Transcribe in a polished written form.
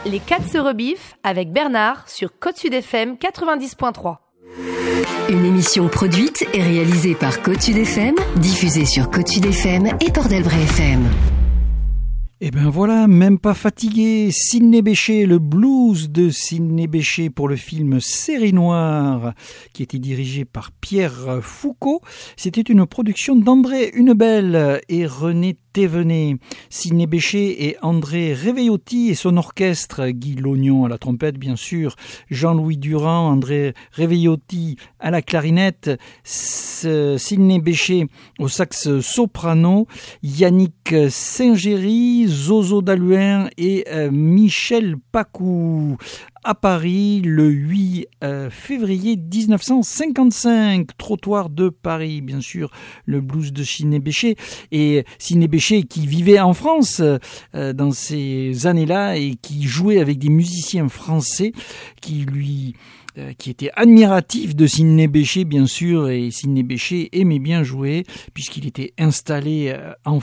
Les 4 se rebiffent avec Bernard sur Côte Sud FM 90.3. Une émission produite et réalisée par Côte Sud FM, diffusée sur Côte Sud FM et Port-d'Albret FM. Et ben voilà, même pas fatigué, Sidney Bechet, le blues de Sidney Bechet pour le film Série Noire, qui était dirigé par Pierre Foucault. C'était une production d'André Hunebelle et René Thévenet. Sidney Bechet et André Réveillotti et son orchestre, Guy Lognon à la trompette bien sûr, Jean-Louis Durand, André Réveillotti à la clarinette, Sidney Bechet au sax soprano, Yannick Saint-Géry, Zozo Daluin et Michel Pacou à Paris le 8 février 1955, trottoir de Paris, bien sûr, le blues de Sidney Bechet. Et Sidney Bechet qui vivait en France dans ces années-là et qui jouait avec des musiciens français qui était admiratif de Sidney Bechet, bien sûr, et Sidney Bechet aimait bien jouer puisqu'il était installé en